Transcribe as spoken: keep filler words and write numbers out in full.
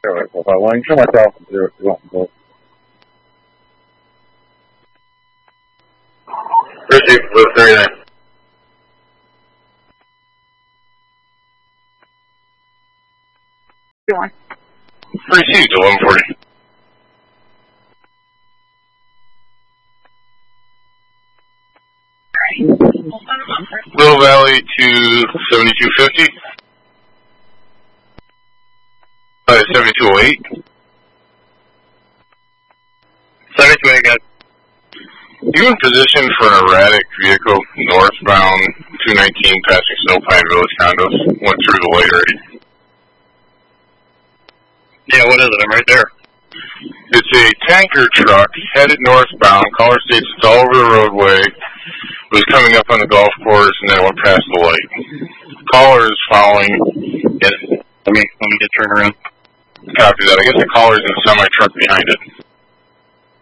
Alright, four five one, show myself zero two one. Go. Receive, Blue thirty-nine. Received, eleven forty. Little Valley to seventy-two fifty. Uh, seventy-two oh eight. seventy-two oh eight, guys. You in position for an erratic vehicle northbound two nineteen passing Snow Pine Village condos. Went through the light already. Yeah, what is it? I'm right there. It's a tanker truck headed northbound. Caller states it's all over the roadway. It was coming up on the golf course and then it went past the light. Caller is following. Yes. Let me let me get turned around. Copy that. I guess the caller's in a semi truck behind it.